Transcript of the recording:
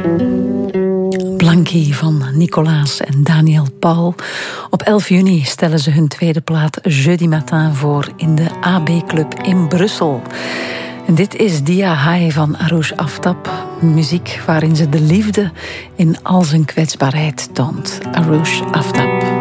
Blanky van Nicolaas en Daniel Paul. Op 11 juni stellen ze hun tweede plaat Jeudi Matin voor in de AB Club in Brussel. En dit is Dia Hai van Aroush Aftab. Muziek waarin ze de liefde in al zijn kwetsbaarheid toont. Aroush Aftab.